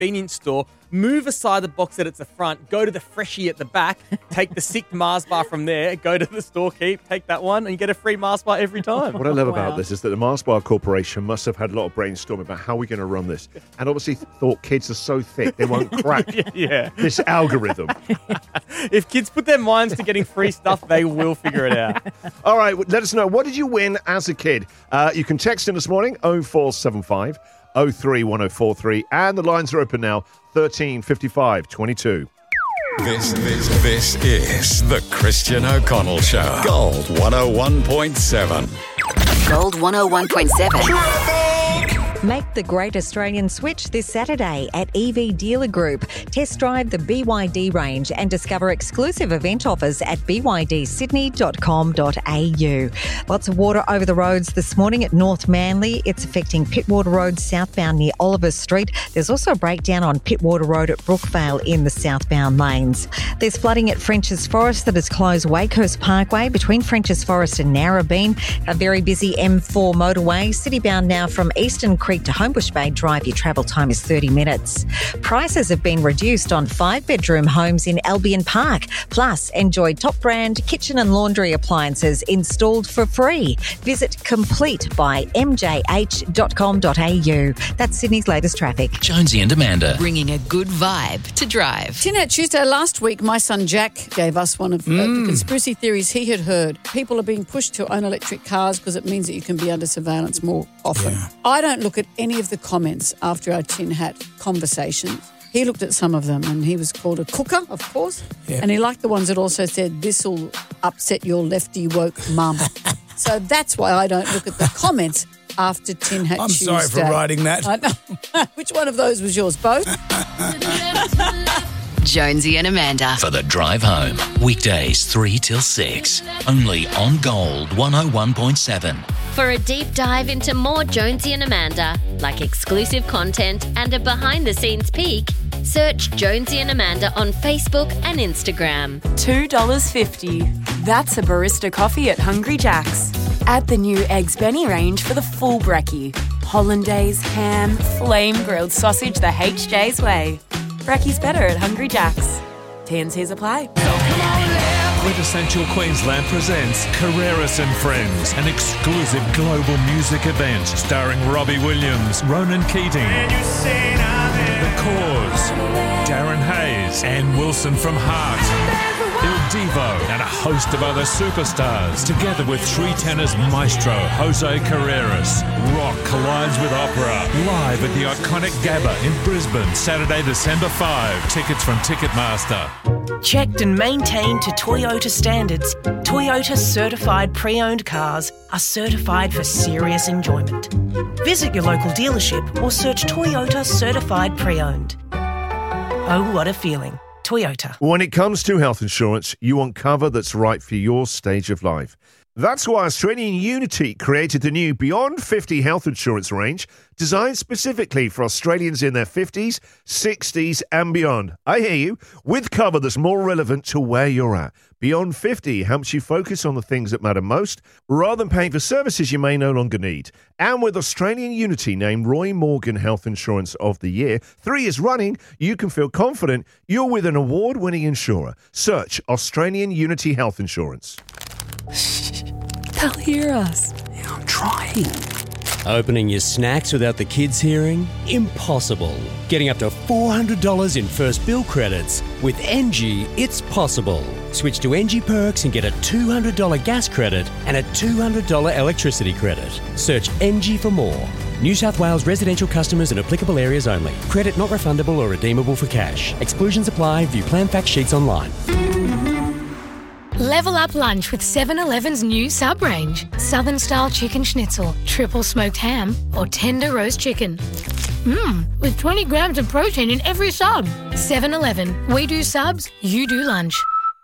convenience store, move aside the box that it's the front, go to the Freshie at the back, take the sick Mars bar from there, go to the storekeep, take that one, and you get a free Mars bar every time. What I love about this is that the Mars Bar Corporation must have had a lot of brainstorming about how we're going to run this, and obviously thought kids are so thick they won't crack this algorithm. If kids put their minds to getting free stuff, they will figure it out. All right, let us know. What did you win as a kid? You can text in this morning, 0475 031043, and the lines are open now, 13 55 22. This is the Christian O'Connell Show. Gold 101.7. Gold 101.7. Make the great Australian switch this Saturday at EV Dealer Group. Test drive the BYD range and discover exclusive event offers at bydsydney.com.au. Lots of water over the roads this morning at North Manly. It's affecting Pittwater Road southbound near Oliver Street. There's also a breakdown on Pittwater Road at Brookvale in the southbound lanes. There's flooding at French's Forest that has closed Wakehurst Parkway between French's Forest and Narrabeen. A very busy M4 motorway. Citybound now from Eastern Creek to Homebush Bay Drive. Your travel time is 30 minutes. Prices have been reduced on 5-bedroom homes in Albion Park. Plus, enjoy top brand kitchen and laundry appliances installed for free. Visit complete by mjh.com.au. That's Sydney's latest traffic. Jonesy and Amanda. Bringing a good vibe to drive. Tinette Tuesday last week, my son Jack gave us one of the conspiracy theories he had heard. People are being pushed to own electric cars because it means that you can be under surveillance more often. Yeah. I don't look at any of the comments after our tin hat conversations. He looked at some of them and he was called a cooker, of course. Yeah. And he liked the ones that also said, this'll upset your lefty woke mum. So that's why I don't look at the comments after Tin Hat Tuesday. I'm sorry for writing that. I know. Which one of those was yours? Both? Jonesy and Amanda. For the drive home. Weekdays 3 till 6. Only on Gold 101.7. For a deep dive into more Jonesy and Amanda, like exclusive content and a behind-the-scenes peek, search Jonesy and Amanda on Facebook and Instagram. $2.50. That's a barista coffee at Hungry Jack's. Add the new Eggs Benny range for the full brekkie. Hollandaise, ham, flame-grilled sausage the HJ's way. Brekkie's better at Hungry Jack's. T&Cs apply. Quintessential Queensland presents Carreras and Friends, an exclusive global music event starring Robbie Williams, Ronan Keating, The Cause, Darren Hayes, Ann Wilson from Heart, Il Divo, and a host of other superstars, together with three tenors maestro Jose Carreras. Rock collides with opera, live at the iconic Gabba in Brisbane, Saturday, December 5. Tickets from Ticketmaster. Checked and maintained to Toyota standards, Toyota certified pre-owned cars are certified for serious enjoyment. Visit your local dealership or search Toyota Certified Pre-Owned. Oh, what a feeling. Toyota. When it comes to health insurance, you want cover that's right for your stage of life. That's why Australian Unity created the new Beyond 50 health insurance range, designed specifically for Australians in their 50s, 60s and beyond. I hear you, with cover that's more relevant to where you're at. Beyond 50 helps you focus on the things that matter most, rather than paying for services you may no longer need. And with Australian Unity named Roy Morgan Health Insurance of the Year 3 years running, you can feel confident you're with an award-winning insurer. Search Australian Unity Health Insurance. They'll hear us. Yeah, I'm trying. Opening your snacks without the kids hearing? Impossible. Getting up to $400 in first bill credits. With NG, it's possible. Switch to NG Perks and get a $200 gas credit and a $200 electricity credit. Search NG for more. New South Wales residential customers in applicable areas only. Credit not refundable or redeemable for cash. Exclusions apply. View plan fact sheets online. Level up lunch with 7-Eleven's new sub range. Southern style chicken schnitzel, triple smoked ham, or tender roast chicken. With 20 grams of protein in every sub. 7-Eleven. We do subs, you do lunch.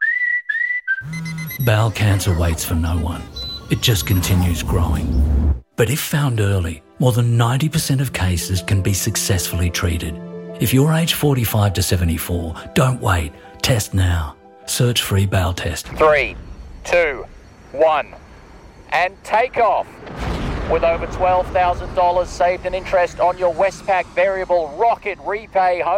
Bowel cancer waits for no one. It just continues growing. But if found early, more than 90% of cases can be successfully treated. If you're aged 45 to 74, don't wait. Test now. Search free bowel test. 3, 2, 1, and take off. With over $12,000 saved in interest on your Westpac variable Rocket Repay home